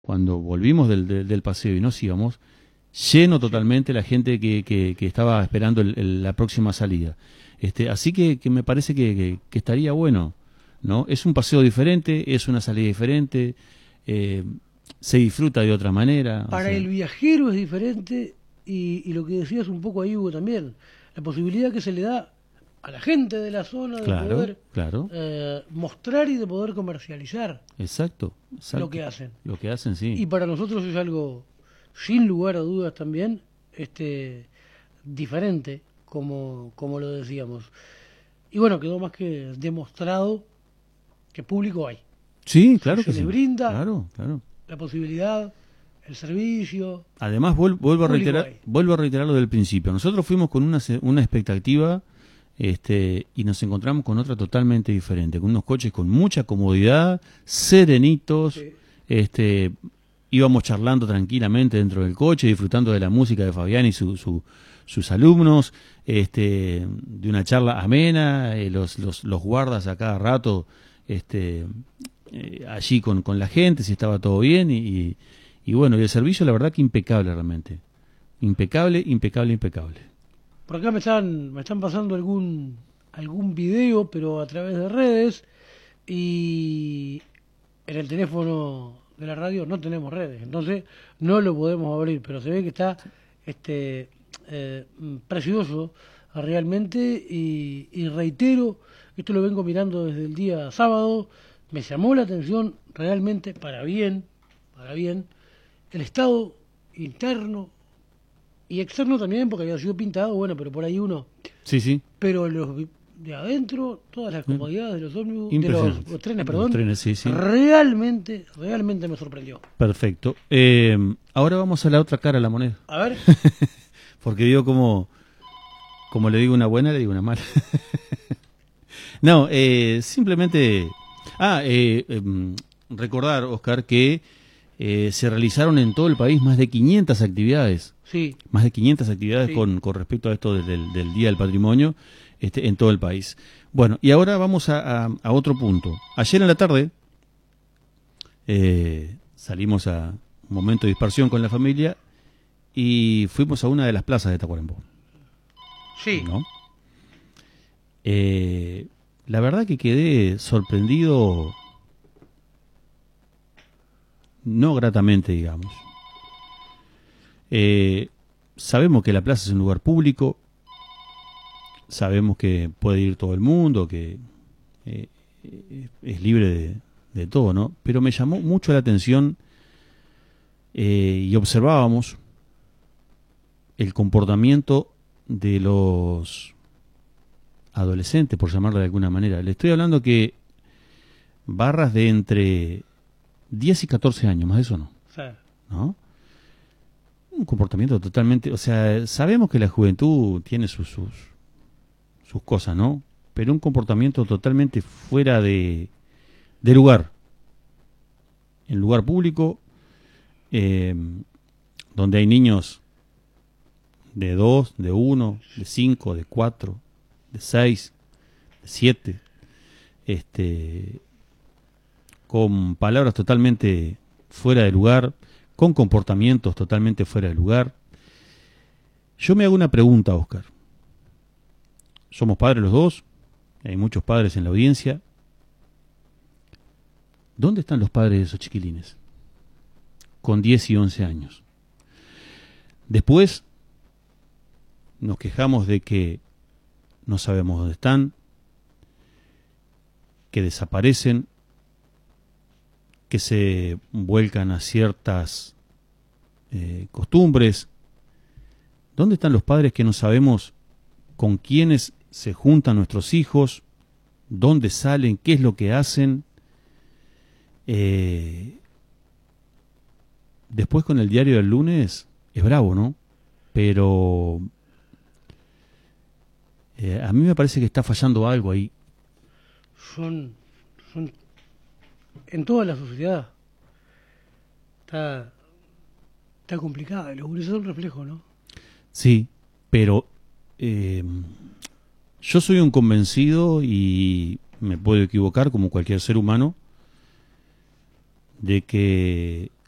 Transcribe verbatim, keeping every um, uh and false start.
cuando volvimos del, del, del paseo y nos íbamos, lleno totalmente la gente que, que, que estaba esperando el, el, la próxima salida. Este, así que, que me parece que, que, que estaría bueno, ¿no? Es un paseo diferente, es una salida diferente, eh, se disfruta de otra manera. Para o sea. el viajero es diferente y, y lo que decías un poco ahí, Hugo, también, la posibilidad que se le da a la gente de la zona de Claro, poder claro. Eh, mostrar y de poder comercializar Exacto, exacto. lo que hacen. Lo que hacen, sí. Y para nosotros es algo, sin lugar a dudas también, este diferente, como, como lo decíamos. Y bueno, quedó más que demostrado que público hay. Sí, claro se que les sí. brinda Claro, claro. la posibilidad, el servicio. Además, vuel- vuelvo a Público reiterar, hay. vuelvo a reiterar lo del principio. Nosotros fuimos con una, se- una expectativa, este, y nos encontramos con otra totalmente diferente, con unos coches con mucha comodidad, serenitos, Sí. este, íbamos charlando tranquilamente dentro del coche, disfrutando de la música de Fabián y su, su- sus alumnos, este, de una charla amena, eh, los, los, los guardas a cada rato, este, eh, allí con, con la gente, si estaba todo bien, y, y, y bueno, y el servicio la verdad que impecable realmente, impecable, impecable, impecable. Por acá me están, me están pasando algún, algún video, pero a través de redes, y en el teléfono de la radio no tenemos redes, entonces no lo podemos abrir, pero se ve que está este eh, precioso realmente, y, y reitero, esto lo vengo mirando desde el día sábado, me llamó la atención realmente para bien, para bien, el estado interno y externo también, porque había sido pintado, bueno, pero por ahí uno, Sí, sí. pero los vi- de adentro, todas las comodidades de los ómnibus, de los, Impresionante. los trenes, Los perdón, trenes, sí, sí. realmente, realmente me sorprendió. Perfecto. Eh, ahora vamos a la otra cara de la moneda. A ver, Porque digo como, como le digo una buena, le digo una mala. No, eh, simplemente... Ah, eh, em, recordar, Oscar, que eh, se realizaron en todo el país más de quinientas actividades. sí, Más de quinientas actividades Sí. con, con respecto a esto del, del Día del Patrimonio, este, en todo el país. Bueno, y ahora vamos a, a, a otro punto. Ayer en la tarde eh, salimos a un momento de dispersión con la familia y fuimos a una de las plazas de Tacuarembó, sí, ¿no? Eh, la verdad que quedé sorprendido, no gratamente, digamos. Eh, sabemos que la plaza es un lugar público, sabemos que puede ir todo el mundo, que eh, eh, es libre de, de todo, ¿no? Pero me llamó mucho la atención eh, y observábamos el comportamiento de los adolescentes, por llamarlo de alguna manera. Le estoy hablando que barras de entre diez y catorce años, más de eso no, o sea, ¿no? Un comportamiento totalmente, o sea, sabemos que la juventud tiene sus, sus, sus cosas, ¿no? Pero un comportamiento totalmente fuera de, de lugar. En lugar público, eh, donde hay niños de dos, de uno, de cinco, de cuatro, de seis, de siete, este, con palabras totalmente fuera de lugar, con comportamientos totalmente fuera de lugar. Yo me hago una pregunta, Oscar. Somos padres los dos, hay muchos padres en la audiencia. ¿Dónde están los padres de esos chiquilines? Con diez y once años. Después nos quejamos de que no sabemos dónde están, que desaparecen, que se vuelcan a ciertas eh, costumbres. ¿Dónde están los padres que no sabemos con quiénes se juntan nuestros hijos, dónde salen, qué es lo que hacen? Eh, después con el diario del lunes es bravo, ¿no? Pero eh, a mí me parece que está fallando algo ahí. son, son en toda la sociedad está, está complicada, y los gurises son reflejo, ¿no? Sí, pero eh, yo soy un convencido, y me puedo equivocar como cualquier ser humano, de que